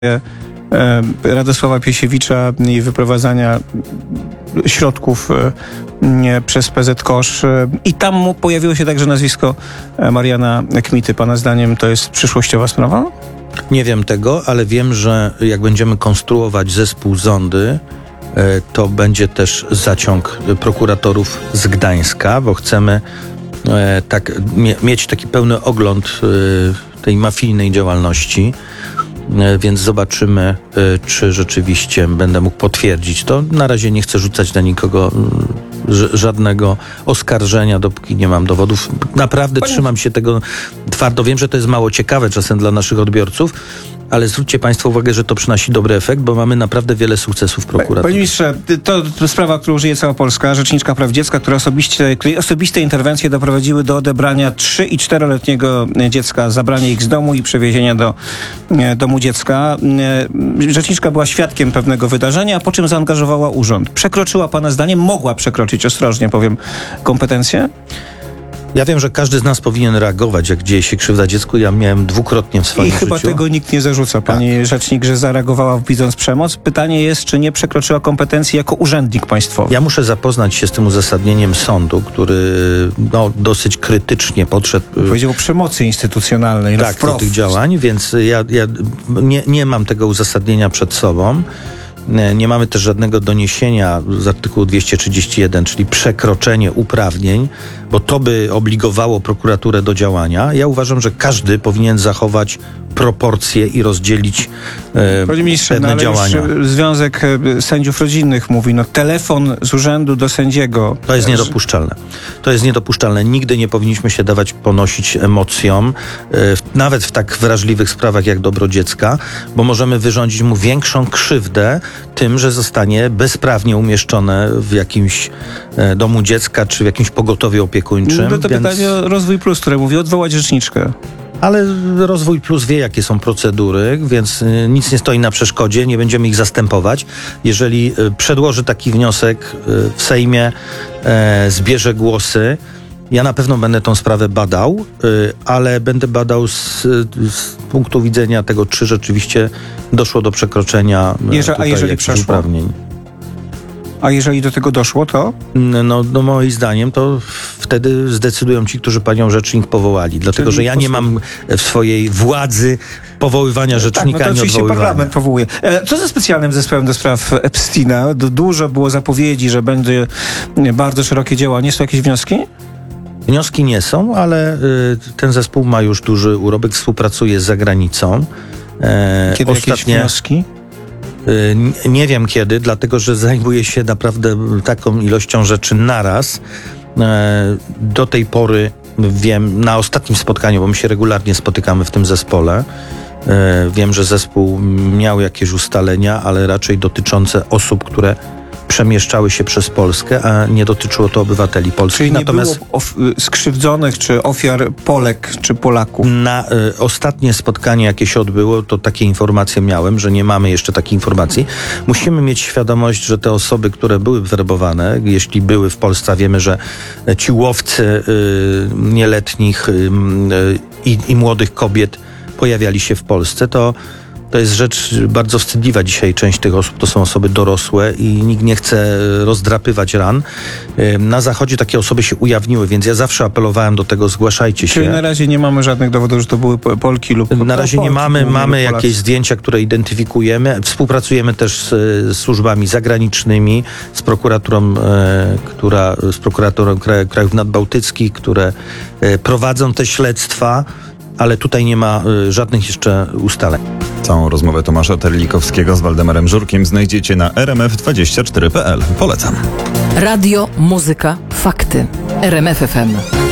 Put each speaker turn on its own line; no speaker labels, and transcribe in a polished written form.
Radosława Piesiewicza i wyprowadzania środków przez PZ Kosz. I tam pojawiło się także nazwisko Mariana Kmity. Pana zdaniem to jest przyszłościowa sprawa?
Nie wiem tego, ale wiem, że jak będziemy konstruować zespół Zondy, to będzie też zaciąg prokuratorów z Gdańska, bo chcemy mieć taki pełny ogląd tej mafijnej działalności. Więc zobaczymy, czy rzeczywiście będę mógł potwierdzić to. Na razie nie chcę rzucać na nikogo żadnego oskarżenia, dopóki nie mam dowodów. Naprawdę trzymam się tego twardo. Wiem, że to jest mało ciekawe czasem dla naszych odbiorców, ale zwróćcie Państwo uwagę, że to przynosi dobry efekt, bo mamy naprawdę wiele sukcesów prokuratorów.
Panie ministrze, to sprawa, którą żyje cała Polska. Rzeczniczka praw dziecka, której osobiste interwencje doprowadziły do odebrania 3- i 4-letniego dziecka, zabrania ich z domu i przewiezienia do domu dziecka. Rzeczniczka była świadkiem pewnego wydarzenia, po czym zaangażowała urząd. Przekroczyła Pana zdaniem, mogła przekroczyć, ostrożnie powiem, kompetencje?
Ja wiem, że każdy z nas powinien reagować, jak dzieje się krzywda dziecku. Ja miałem dwukrotnie w swoim życiu.
I chyba tego nikt nie zarzuca, pani rzecznik, że zareagowała widząc przemoc. Pytanie jest, czy nie przekroczyła kompetencji jako urzędnik państwowy?
Ja muszę zapoznać się z tym uzasadnieniem sądu, który dosyć krytycznie podszedł.
Powiedział o przemocy instytucjonalnej.
Tak, do tych działań, więc ja nie mam tego uzasadnienia przed sobą. Nie mamy też żadnego doniesienia z artykułu 231, czyli przekroczenie uprawnień, bo to by obligowało prokuraturę do działania. Ja uważam, że każdy powinien zachować proporcje i rozdzielić
Panie ministrze,
pewne działania.
Związek Sędziów Rodzinnych mówi, telefon z urzędu do sędziego.
To jest niedopuszczalne. To jest niedopuszczalne. Nigdy nie powinniśmy się dawać ponosić emocjom, nawet w tak wrażliwych sprawach jak dobro dziecka, bo możemy wyrządzić mu większą krzywdę tym, że zostanie bezprawnie umieszczone w jakimś domu dziecka czy w jakimś pogotowiu opiekuńczym.
To pytanie o Rozwój Plus, które mówi odwołać rzeczniczkę.
Ale Rozwój Plus wie, jakie są procedury, więc nic nie stoi na przeszkodzie, nie będziemy ich zastępować. Jeżeli przedłoży taki wniosek w Sejmie, zbierze głosy, ja na pewno będę tą sprawę badał, ale będę badał z punktu widzenia tego, czy rzeczywiście doszło do przekroczenia uprawnień.
A jeżeli do tego doszło, to?
No moim zdaniem to wtedy zdecydują ci, którzy panią rzecznik powołali. Dlatego, że ja nie mam w swojej władzy powoływania rzecznika,
to
nie odwoływania.
Parlament powołuje. Co ze specjalnym zespołem do spraw Epsteina? Dużo było zapowiedzi, że będzie bardzo szerokie działanie. Są jakieś wnioski?
Wnioski nie są, ale ten zespół ma już duży urobek, współpracuje z zagranicą.
Kiedy jakieś wnioski?
Nie wiem kiedy, dlatego że zajmuję się naprawdę taką ilością rzeczy naraz. Do tej pory wiem, na ostatnim spotkaniu, bo my się regularnie spotykamy w tym zespole, wiem, że zespół miał jakieś ustalenia, ale raczej dotyczące osób, które przemieszczały się przez Polskę, a nie dotyczyło to obywateli polskich.
Czyli natomiast nie było skrzywdzonych czy ofiar Polek czy Polaków?
Na ostatnie spotkanie, jakie się odbyło, to takie informacje miałem, że nie mamy jeszcze takiej informacji. Musimy mieć świadomość, że te osoby, które były werbowane, jeśli były w Polsce, wiemy, że ci łowcy nieletnich i młodych kobiet pojawiali się w Polsce, to jest rzecz bardzo wstydliwa dzisiaj. Część tych osób to są osoby dorosłe i nikt nie chce rozdrapywać ran. Na Zachodzie takie osoby się ujawniły, więc ja zawsze apelowałem do tego, zgłaszajcie się.
Czyli na razie nie mamy żadnych dowodów, że to były Polki lub
Na razie nie mamy. Mamy jakieś zdjęcia, które identyfikujemy. Współpracujemy też z służbami zagranicznymi, z prokuraturą, krajów nadbałtyckich, które prowadzą te śledztwa, ale tutaj nie ma żadnych jeszcze ustaleń.
Całą rozmowę Tomasza Terlikowskiego z Waldemarem Żurkiem znajdziecie na rmf24.pl. Polecam.
Radio, muzyka, fakty. RMF FM.